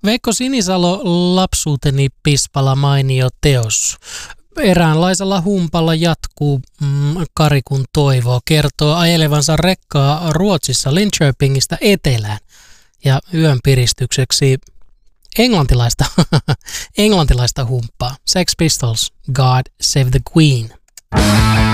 Veikko Sinisalo, lapsuuteni pispala mainio teos. Eräänlaisella humpalla jatkuu Kari kun toivoo. Kertoo ajelevansa rekkaa Ruotsissa Linköpingistä etelään. Ja yön piristykseksi englantilaista humppaa. Sex Pistols, God Save the Queen.